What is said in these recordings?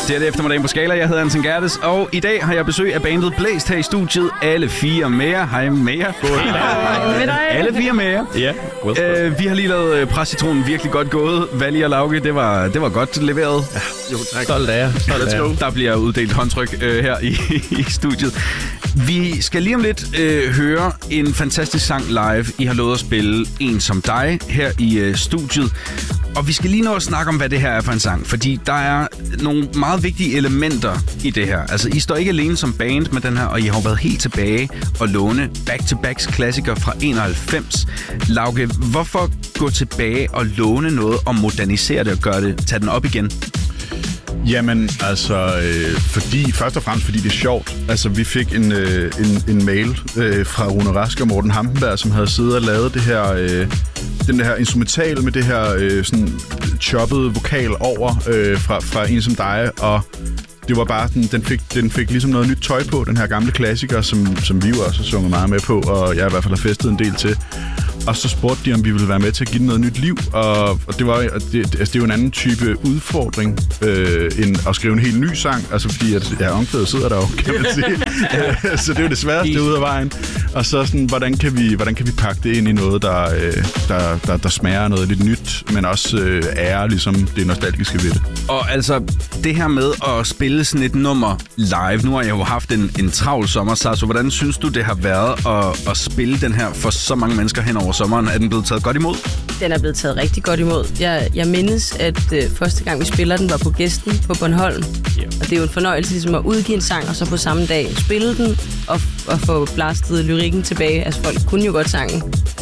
Det er det eftermiddagen på Skala. Jeg hedder Anton Gerdes, og i dag har jeg besøg af bandet Blæst her i studiet. Alle fire med jer. Hej med jer. Alle fire med jer. Ja. Vi har lige lavet Præscitronen virkelig godt gået. Valli og Lauke, det var godt leveret. Ja, jo, tak. Stolt af jer. Der bliver uddelt håndtryk her i studiet. Vi skal lige om lidt høre en fantastisk sang live. I har lovet at spille En som dig her i studiet. Og vi skal lige nå at snakke om, hvad det her er for en sang. Fordi der er nogle meget vigtige elementer i det her. Altså, I står ikke alene som band med den her, og I har været helt tilbage og låne back-to-backs klassiker fra 91. Lauke, hvorfor gå tilbage og låne noget og modernisere det og tage den op igen? Jamen, altså, først og fremmest fordi det er sjovt. Altså, vi fik en mail fra Rune Rask og Morten Hampenberg, som havde siddet og lavet det her, den her instrumental med det her sådan choppede vokal over fra En som dig, og det var bare sådan, den fik ligesom noget nyt tøj på, den her gamle klassiker, som vi jo også har sunget meget med på, og jeg i hvert fald har festet en del til. Og så spurgte de, om vi ville være med til at give den noget nyt liv, og det er jo en anden type udfordring end at skrive en helt ny sang, altså fordi at omkvædet sidder der jo, kan man sige. Så det er jo det sværeste ud af vejen. Og så sådan, hvordan kan vi pakke det ind i noget, der smager noget lidt nyt, men også ærer ligesom det nostalgiske ved det. Og altså, det her med at spille sådan et nummer live, nu har jeg jo haft en travl sommer, så hvordan synes du, det har været at spille den her for så mange mennesker hen over sommeren? Er den blevet taget godt imod? Den er blevet taget rigtig godt imod. Jeg mindes, at første gang vi spiller den, var på Gæsten på Bornholm. Yeah. Og det er jo en fornøjelse ligesom at udgive en sang, og så på samme dag spille den, og få blastet lyrikken tilbage. Altså folk kunne jo godt sangen.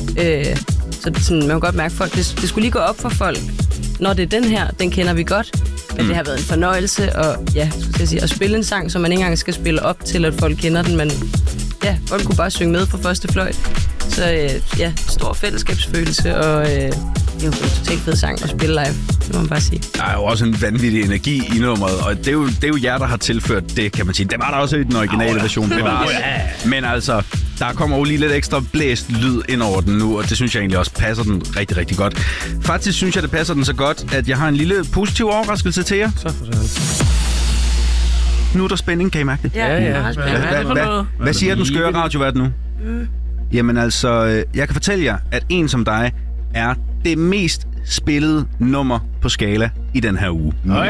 Så sådan, man kan godt mærke, folk, det skulle lige gå op for folk. Når det er den her, den kender vi godt. Men det har været en fornøjelse at spille en sang, som man ikke engang skal spille op til, at folk kender den. Men ja, folk kunne bare synge med fra første fløjt. Så stor fællesskabsfølelse, og det er jo en totalt fed sang at spille live, det må man bare sige. Der er jo også en vanvittig energi i nummeret, og det er jo jer, der har tilført det, kan man sige. Det var der også i den originale version. Men altså, der kommer jo lige lidt ekstra blæst lyd ind over den nu, og det synes jeg egentlig også passer den rigtig, rigtig godt. Faktisk synes jeg, det passer den så godt, at jeg har en lille positiv overraskelse til jer. Så for sådan. Nu er der spænding, kan I mærke det? Ja. Hvad siger den skøre radiovært nu? Jamen altså, jeg kan fortælle jer, at En som dig er det mest spillede nummer på Skala i den her uge. Sådan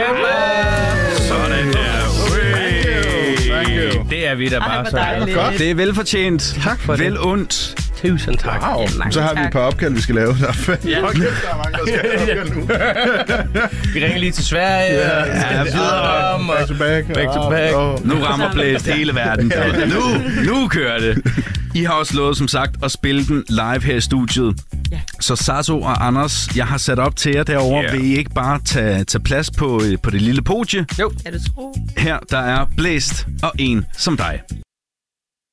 der. Det er vi da bare så. Det er velfortjent. Tak for det. Vel ondt. Tusind tak. Wow. Så har vi et par opkald, vi skal lave. Der er mange, der skal opkald nu. Vi ringer lige til Sverige. Back to back. Nu rammer Blæst hele verden. Nu kører det. I har også lovet, som sagt, at spille den live her i studiet. Yeah. Så Sasso og Anders, jeg har sat op til jer derovre. Yeah. Vil I ikke bare tage plads på det lille podie? Jo. Er det tro? Her, der er Blæst og En som dig.